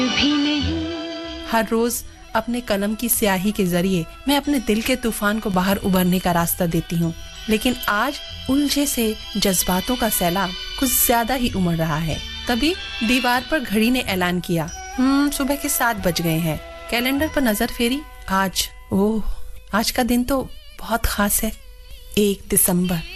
भी नहीं। हर रोज अपने कलम की स्याही के जरिए मैं अपने दिल के तूफान को बाहर उभरने का रास्ता देती हूँ, लेकिन आज उलझे से जज्बातों का सैलाब कुछ ज्यादा ही उमड़ रहा है। तभी दीवार पर घड़ी ने ऐलान किया, सुबह के 7 बज गए हैं। कैलेंडर पर नजर फेरी, आज का दिन तो बहुत खास है, 1 दिसंबर।